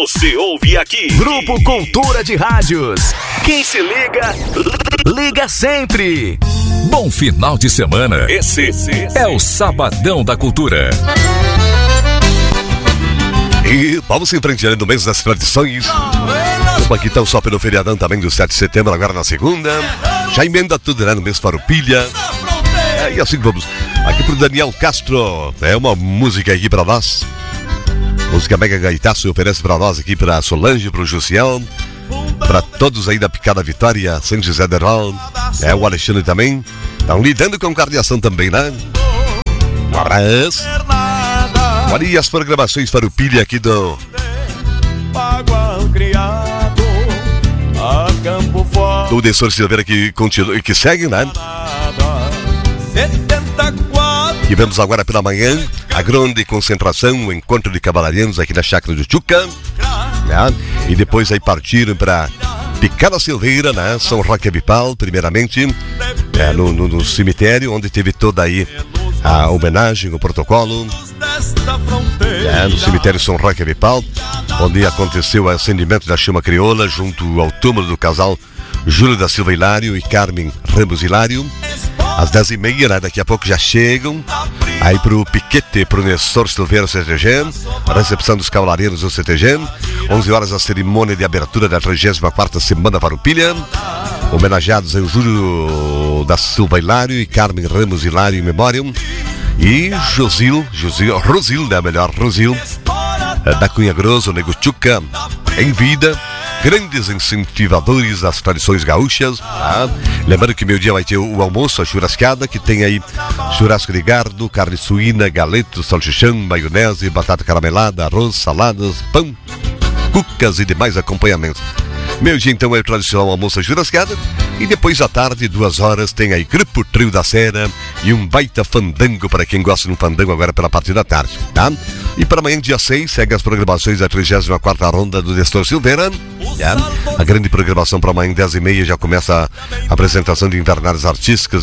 Você ouve aqui. Grupo Cultura de Rádios. Quem se liga, liga sempre. Bom final de semana. Esse é o Sabadão da Cultura. E vamos em frente no mês das tradições. Vamos aqui então só pelo feriadão também do 7 de setembro, agora na segunda. Já emenda tudo, né? No mês Farroupilha. E assim vamos. Aqui pro Daniel Castro. É uma música aqui pra nós. Música Mega Gaitaço oferece pra nós aqui, pra Solange, pro Jussiel, pra todos aí da Picada Vitória, São José de Rol. O Alexandre também. Estão lidando com carneação também, né? Um abraço. Olha aí as programações Farroupilha aqui do Destor Silveira que continua, que segue, né? E vemos agora pela manhã a grande concentração, o encontro de cavalarianos aqui na Chácara do Chuca, né? E depois aí partiram para Picada Silveira, né? São Roque Bipal, primeiramente, no cemitério, onde teve toda aí a homenagem, o protocolo, no cemitério São Roque Bipal, onde aconteceu o acendimento da chama crioula junto ao túmulo do casal Júlio da Silva Hilário e Carmen Ramos Hilário. Às 10h30, né? Daqui a pouco já chegam aí pro piquete, pro Nestor Silveira CTG, a recepção dos cavaleiros do CTG. 11 horas a cerimônia de abertura da 34ª Semana Farroupilha. Homenageados aí o Júlio da Silva Hilário e Carmen Ramos Hilário em memória. E Rosil, né? Rosil da Cunha Grosso, o Nego Chuca, em vida. Grandes incentivadores das tradições gaúchas, tá? Lembrando que meio-dia vai ter o almoço, a churrascada, que tem aí churrasco de gado, carne suína, galeto, salchichão, maionese, batata caramelada, arroz, saladas, pão, cucas e demais acompanhamentos. Meio-dia então é o tradicional almoço, a churrascada. E depois à tarde, 2 horas, tem aí Grupo Trio da Serra e um baita fandango para quem gosta de um fandango agora pela parte da tarde, tá? E para amanhã, dia 6, segue as programações da 34ª Ronda do Nestor Silveira, tá? A grande programação para amanhã, 10h30, já começa a apresentação de invernários artísticas